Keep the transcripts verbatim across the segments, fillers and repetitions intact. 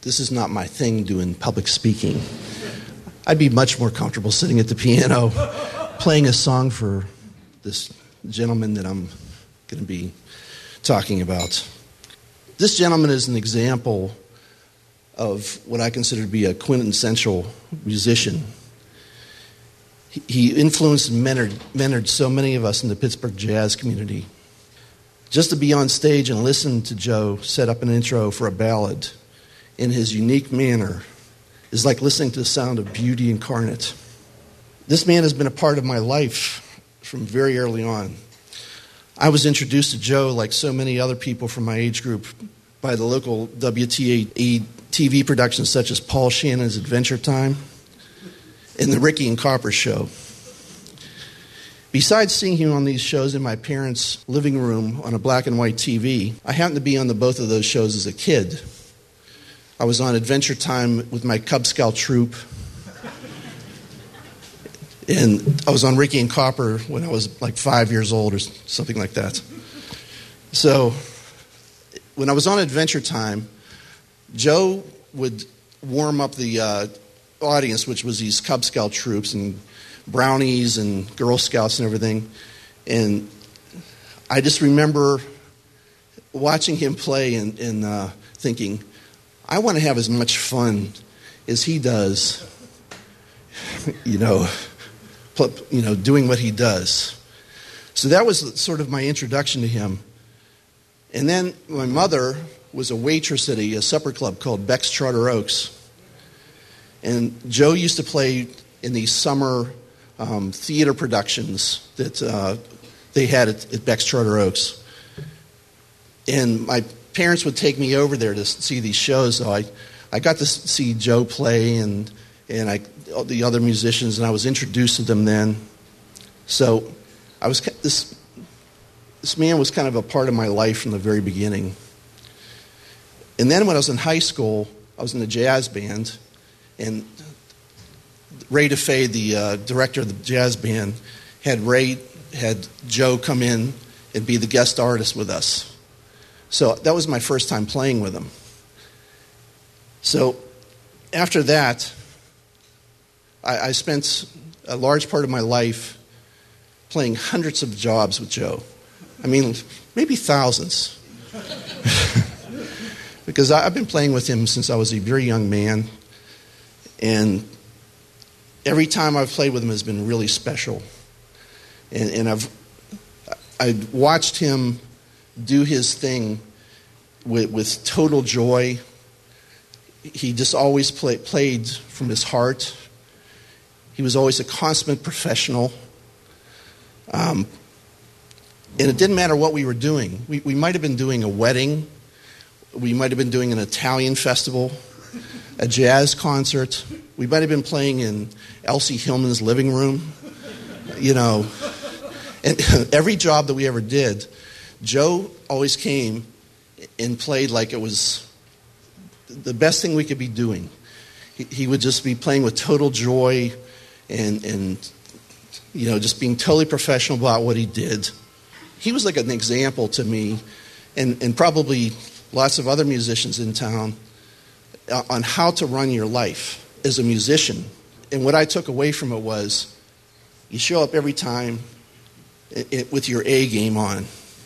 this is not my thing, doing public speaking. I'd be much more comfortable sitting at the piano playing a song for this gentleman that I'm going to be talking about. This gentleman is an example of what I consider to be a quintessential musician. He influenced and mentored, mentored so many of us in the Pittsburgh jazz community. Just to be on stage and listen to Joe set up an intro for a ballad in his unique manner is like listening to the sound of beauty incarnate. This man has been a part of my life from very early on. I was introduced to Joe, like so many other people from my age group, by the local W T A E T V productions such as Paul Shannon's Adventure Time and the Ricky and Copper Show. Besides seeing him on these shows in my parents' living room on a black and white T V, I happened to be on the both of those shows as a kid. I was on Adventure Time with my Cub Scout troop, and I was on Ricky and Copper when I was like five years old or something like that. So when I was on Adventure Time, Joe would warm up the uh, audience, which was these Cub Scout troops and brownies and Girl Scouts and everything. And I just remember watching him play and, and uh, thinking, I want to have as much fun as he does, you know, pl- you know, doing what he does. So that was sort of my introduction to him. And then my mother was a waitress at a, a supper club called Beck's Charter Oaks. And Joe used to play in these summer um, theater productions that uh, they had at, at Beck's Charter Oaks. And my parents would take me over there to see these shows. So I, I got to see Joe play and and I the other musicians, and I was introduced to them then. So I was this this man was kind of a part of my life from the very beginning. And then when I was in high school, I was in a jazz band, and Ray DeFay, the uh, director of the jazz band, had Ray had Joe come in and be the guest artist with us. So that was my first time playing with him. So after that, I, I spent a large part of my life playing hundreds of jobs with Joe. I mean, maybe thousands. Because I, I've been playing with him since I was a very young man. And every time I've played with him has been really special. And, and I've I watched him do his thing with, with total joy. He just always play, played from his heart. He was always a consummate professional. Um, and it didn't matter what we were doing. We, we might have been doing a wedding. We might have been doing an Italian festival, a jazz concert. We might have been playing in Elsie Hillman's living room. You know, and every job that we ever did, Joe always came and played like it was the best thing we could be doing. He, he would just be playing with total joy and, and, you know, just being totally professional about what he did. He was like an example to me and, and probably lots of other musicians in town on how to run your life as a musician. And what I took away from it was you show up every time it, it, with your A game on.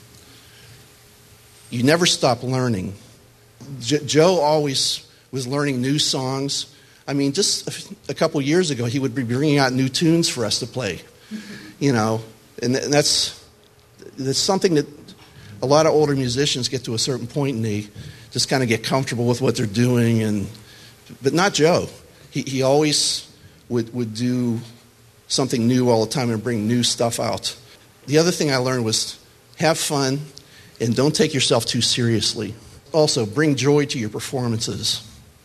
You never stop learning. J- Joe always was learning new songs. I mean, just a, a couple years ago, he would be bringing out new tunes for us to play. You know, and, th- and that's that's something that a lot of older musicians get to a certain point and they just kind of get comfortable with what they're doing. And but not Joe. He he always would would do something new all the time and bring new stuff out. The other thing I learned was have fun and don't take yourself too seriously. Also, bring joy to your performances.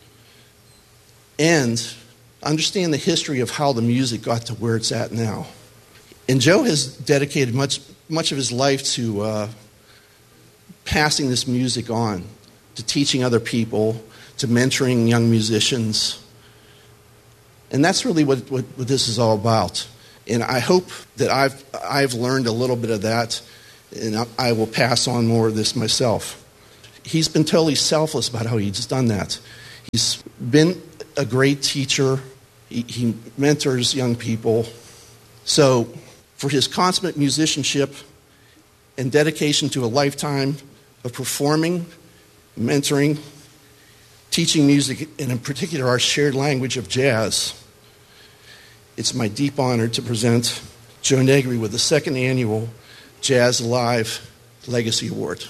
And understand the history of how the music got to where it's at now. And Joe has dedicated much much of his life to uh, passing this music on, to teaching other people, to mentoring young musicians. And that's really what, what, what this is all about. And I hope that I've I've learned a little bit of that, and I, I will pass on more of this myself. He's been totally selfless about how he's done that. He's been a great teacher. He, he mentors young people. So for his consummate musicianship and dedication to a lifetime of performing, mentoring, teaching music, and in particular our shared language of jazz, it's my deep honor to present Joe Negri with the second annual Jazz Alive Legacy Award.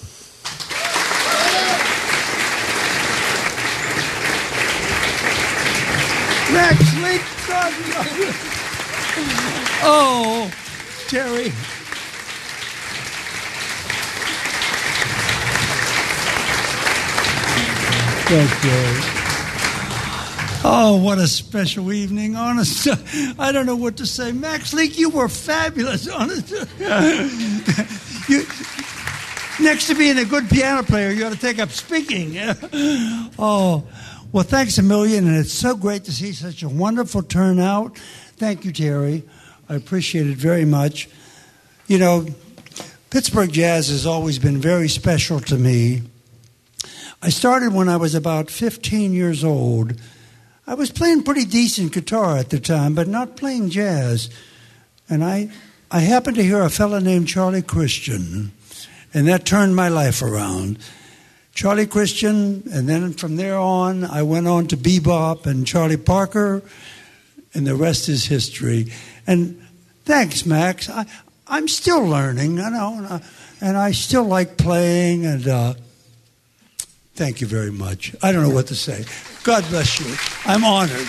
Max Link. Oh, Terry. Thank you. Oh, what a special evening. Honest, I don't know what to say. Max Leak, you were fabulous. Honest. you, next to being a good piano player, you ought to take up speaking. Oh, well, thanks a million, and it's so great to see such a wonderful turnout. Thank you, Terry. I appreciate it very much. You know, Pittsburgh Jazz has always been very special to me. I started when I was about fifteen years old. I was playing pretty decent guitar at the time, but not playing jazz. And I, I happened to hear a fellow named Charlie Christian, and that turned my life around. Charlie Christian, and then from there on, I went on to bebop and Charlie Parker, and the rest is history. And thanks, Max. I, I'm still learning, you know, and I, and I still like playing, and uh, thank you very much. I don't know what to say. God bless you. I'm honored.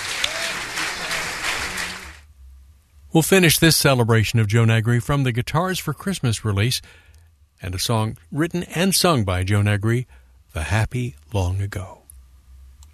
We'll finish this celebration of Joe Negri from the Guitars for Christmas release and a song written and sung by Joe Negri, The Happy Long Ago.